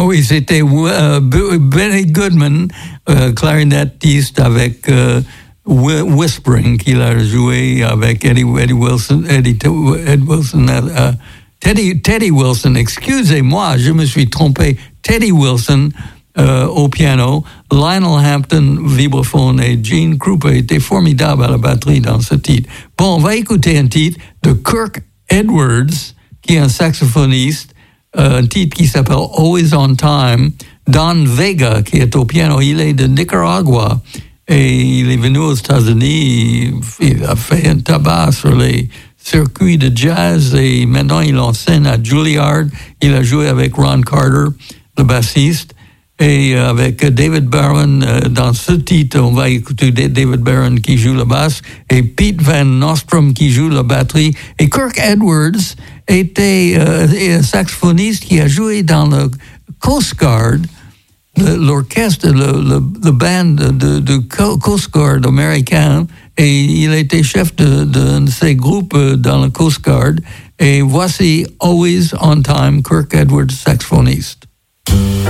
Oui, c'était Benny Goodman, clarinettiste avec Whispering, qu'il a joué avec Teddy Wilson, excusez-moi, je me suis trompé, Teddy Wilson au piano, Lionel Hampton, vibraphone, et Gene Krupa était formidable à la batterie dans ce titre. Bon, on va écouter un titre de Kirk Edwards, qui est un saxophoniste, un titre qui s'appelle Always on Time. Don Vega, qui est au piano, il est de Nicaragua, et il est venu aux États-Unis, il a fait un tabac sur les circuits de jazz, et maintenant il enseigne à Juilliard. Il a joué avec Ron Carter, le bassiste, et avec David Barron. Dans ce titre, on va écouter David Barron qui joue la basse, et Pete Van Nostrum qui joue la batterie. Et Kirk Edwards était un saxophoniste qui a joué dans le Coast Guard, l'orchestre, le band de Coast Guard américain, et il était chef de ces groupes dans le Coast Guard. Et voici Always on Time, Kirk Edwards, saxophoniste.